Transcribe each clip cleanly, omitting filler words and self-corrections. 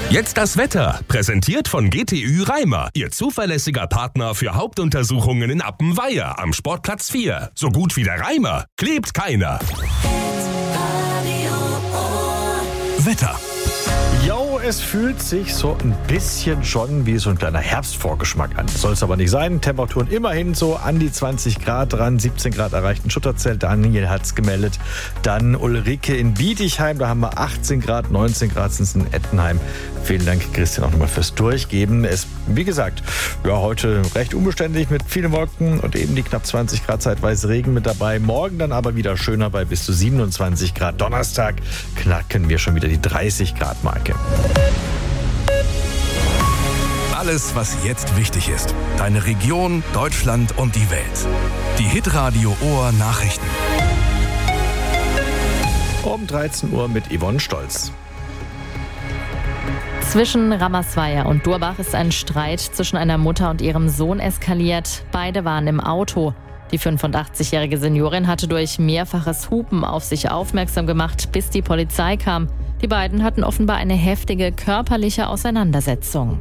Jetzt das Wetter, präsentiert von GTÜ Reimer, Ihr zuverlässiger Partner für Hauptuntersuchungen in Appenweier am Sportplatz 4. So gut wie der Reimer, klebt keiner. Wetter. Jo, es fühlt sich so ein bisschen schon wie so ein kleiner Herbstvorgeschmack an. Soll es aber nicht sein. Temperaturen immerhin so an die 20 Grad dran. 17 Grad erreicht ein Schutterzelt. Daniel hat es gemeldet. Dann Ulrike in Bietigheim. Da haben wir 18 Grad, 19 Grad sind es in Ettenheim. Vielen Dank, Christian, auch nochmal fürs Durchgeben. Es, wie gesagt, ja, heute recht unbeständig mit vielen Wolken und eben die knapp 20 Grad zeitweise Regen mit dabei. Morgen dann aber wieder schöner bei bis zu 27 Grad. Donnerstag knacken wir schon wieder die 30 Grad Marke. Alles, was jetzt wichtig ist. Deine Region, Deutschland und die Welt. Die Hitradio Ohr Nachrichten. Um 13 Uhr mit Yvonne Stolz. Zwischen Ramersweier und Durbach ist ein Streit zwischen einer Mutter und ihrem Sohn eskaliert. Beide waren im Auto. Die 85-jährige Seniorin hatte durch mehrfaches Hupen auf sich aufmerksam gemacht, bis die Polizei kam. Die beiden hatten offenbar eine heftige körperliche Auseinandersetzung.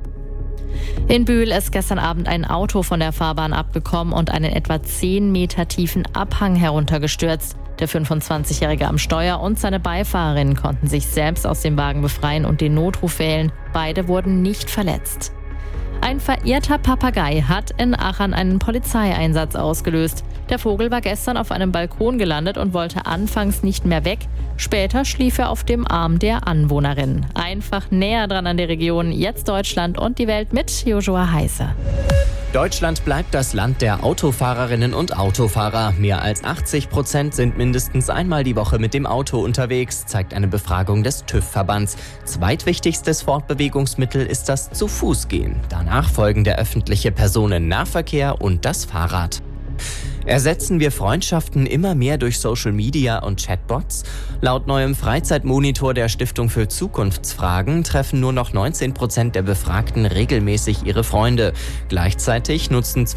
In Bühl ist gestern Abend ein Auto von der Fahrbahn abgekommen und einen etwa 10 Meter tiefen Abhang heruntergestürzt. Der 25-Jährige am Steuer und seine Beifahrerin konnten sich selbst aus dem Wagen befreien und den Notruf wählen. Beide wurden nicht verletzt. Ein verirrter Papagei hat in Aachen einen Polizeieinsatz ausgelöst. Der Vogel war gestern auf einem Balkon gelandet und wollte anfangs nicht mehr weg. Später schlief er auf dem Arm der Anwohnerin. Einfach näher dran an der Region. Jetzt Deutschland und die Welt mit Joshua Heise. Deutschland bleibt das Land der Autofahrerinnen und Autofahrer. Mehr als 80% sind mindestens einmal die Woche mit dem Auto unterwegs, zeigt eine Befragung des TÜV-Verbands. Zweitwichtigstes Fortbewegungsmittel ist das Zu-Fuß-Gehen. Danach folgen der öffentliche Personennahverkehr und das Fahrrad. Ersetzen wir Freundschaften immer mehr durch Social Media und Chatbots? Laut neuem Freizeitmonitor der Stiftung für Zukunftsfragen treffen nur noch 19% der Befragten regelmäßig ihre Freunde. Gleichzeitig nutzen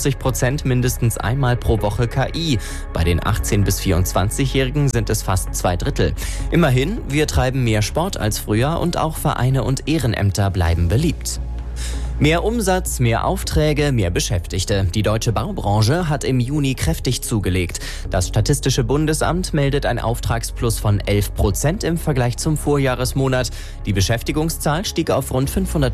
42% mindestens einmal pro Woche KI. Bei den 18- bis 24-Jährigen sind es fast 2/3. Immerhin, wir treiben mehr Sport als früher und auch Vereine und Ehrenämter bleiben beliebt. Mehr Umsatz, mehr Aufträge, mehr Beschäftigte. Die deutsche Baubranche hat im Juni kräftig zugelegt. Das Statistische Bundesamt meldet ein Auftragsplus von 11% im Vergleich zum Vorjahresmonat. Die Beschäftigungszahl stieg auf rund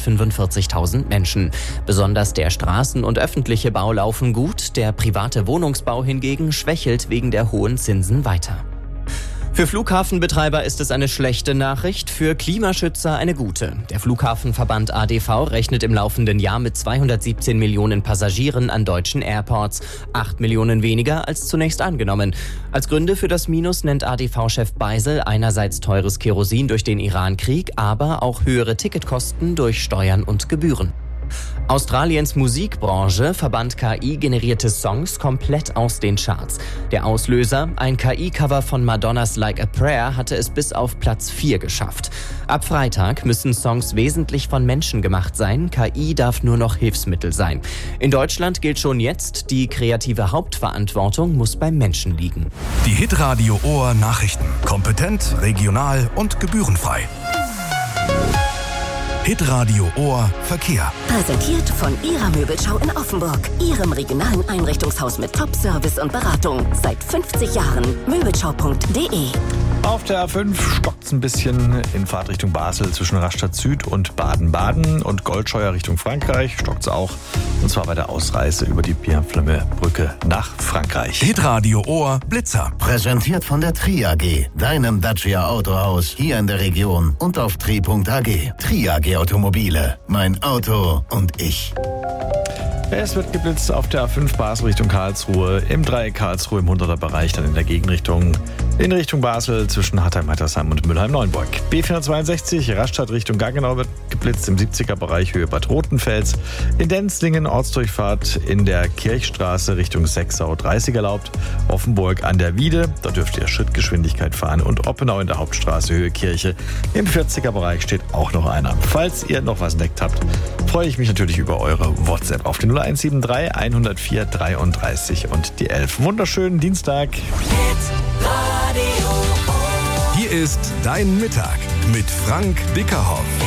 545.000 Menschen. Besonders der Straßen- und öffentliche Bau laufen gut. Der private Wohnungsbau hingegen schwächelt wegen der hohen Zinsen weiter. Für Flughafenbetreiber ist es eine schlechte Nachricht, für Klimaschützer eine gute. Der Flughafenverband ADV rechnet im laufenden Jahr mit 217 Millionen Passagieren an deutschen Airports. 8 Millionen weniger als zunächst angenommen. Als Gründe für das Minus nennt ADV-Chef Beisel einerseits teures Kerosin durch den Irankrieg, aber auch höhere Ticketkosten durch Steuern und Gebühren. Australiens Musikbranche verbannt KI-generierte Songs komplett aus den Charts. Der Auslöser, ein KI-Cover von Madonnas Like a Prayer, hatte es bis auf Platz 4 geschafft. Ab Freitag müssen Songs wesentlich von Menschen gemacht sein. KI darf nur noch Hilfsmittel sein. In Deutschland gilt schon jetzt, die kreative Hauptverantwortung muss beim Menschen liegen. Die Hitradio Ohr Nachrichten. Kompetent, regional und gebührenfrei. Hitradio Ohr Verkehr. Präsentiert von Ihrer Möbelschau in Offenburg. Ihrem regionalen Einrichtungshaus mit Top-Service und Beratung. Seit 50 Jahren. Möbelschau.de. Auf der A5 stockt es ein bisschen in Fahrtrichtung Basel zwischen Rastatt Süd und Baden-Baden und Goldscheuer Richtung Frankreich stockt es auch. Und zwar bei der Ausreise über die Pierre-Flemme-Brücke nach Frankreich. Hitradio Ohr Blitzer. Präsentiert von der Tri AG, deinem Dacia Autohaus hier in der Region und auf tri.ag. Tri AG Automobile. Mein Auto und ich. Es wird geblitzt auf der A5 Basel Richtung Karlsruhe, im Dreieck Karlsruhe im 100er Bereich, dann in der Gegenrichtung in Richtung Basel zwischen Hattheim-Hattersheim und Mülheim-Neuenburg. B462 Rastatt Richtung Gaggenau wird geblitzt im 70er Bereich Höhe Bad Rotenfels. In Denzlingen Ortsdurchfahrt in der Kirchstraße Richtung Sechsau 30 erlaubt. Offenburg an der Wiede, da dürft ihr Schrittgeschwindigkeit fahren und Oppenau in der Hauptstraße Höhe Kirche. Im 40er Bereich steht auch noch einer. Falls ihr noch was entdeckt habt, freue ich mich natürlich über eure WhatsApp auf den 0173 104 33 und die 11. Wunderschönen Dienstag. Hier ist dein Mittag mit Frank Dickerhoff.